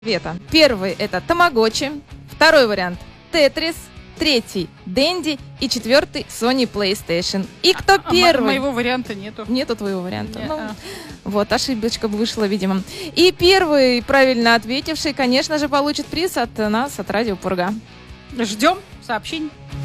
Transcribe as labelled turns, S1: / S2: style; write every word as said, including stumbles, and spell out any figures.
S1: Вета. Первый это Тамагочи, второй вариант Тетрис, третий Денди и четвертый Sony PlayStation. И кто
S2: а,
S1: первый?
S2: А моего варианта нету.
S1: Нету твоего варианта.
S2: Не,
S1: ну,
S2: а.
S1: Вот, ошибочка вышла, видимо. И первый правильно ответивший, конечно же, получит приз от нас, от Радио Пурга.
S2: Ждем сообщений.